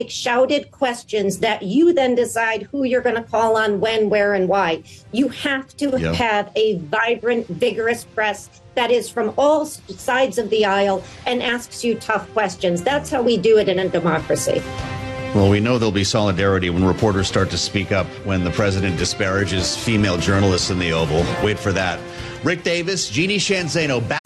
shouted questions that you then decide who you're going to call on, when, where, and why. You have to have a vibrant, vigorous press that is from all sides of the aisle and asks you tough questions. That's how we do it in a democracy. Well, we know there'll be solidarity when reporters start to speak up when the president disparages female journalists in the Oval. Wait for that. Rick Davis, Jeannie Shanzano, back.